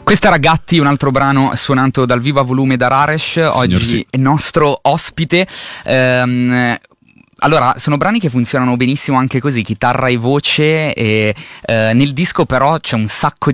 Questa era Gatti, un altro brano suonato dal vivo a volume da Raresh, oggi sì. è nostro ospite. Allora, sono brani che funzionano benissimo anche così, chitarra e voce, e nel disco però c'è un sacco